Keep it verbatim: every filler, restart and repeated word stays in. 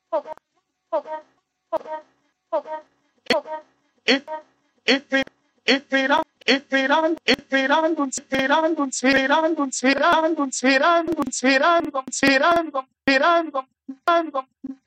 If if wir if wir an if wir an if wir an uns wir an uns wir an uns wir an uns wir an uns wir an uns wir an uns wir an uns wir an uns